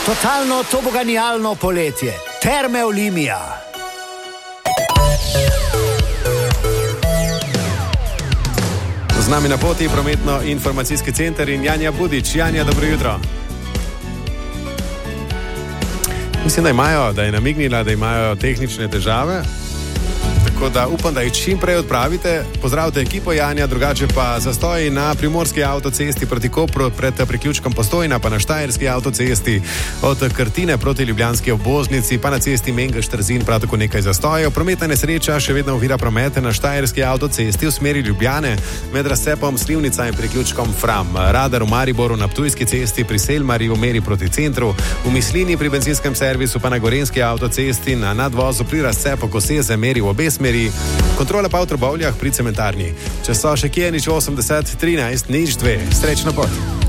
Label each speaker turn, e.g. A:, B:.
A: Totalno toboganijalno poletje. Terme Olimia.
B: Z nami na poti prometno-informacijski center in Janja Budič. Janja, dobro jutro. Mislim, da je namignila, da imajo tehnične težave. Tako da upam, da jih čim prej odpravite. Pozdravite ekipo Janja, drugače pa zastoji na primorski avtocesti proti Kopru pred priključkom Postojna, pa na štajerski avtocesti od Krtine proti ljubljanski obvoznici, pa na cesti Mengeš-Trzin prav tako nekaj zastojev. Prometna nesreča še vedno ovira promete na štajerski avtocesti v smeri Ljubljane med razcepom Slivnica in priključkom Fram. Radar v Mariboru na Ptujski cesti pri Selmari v meri proti centru, v Mislini pri benzinskem servisu pa na Gorenjski avtocesti na nadvozu pri razcepu Koseze meri v obe smeri, kontrola pa v Trbovljah pri cementarni. Če so še kje, nič 80 13 02. Srečno pot.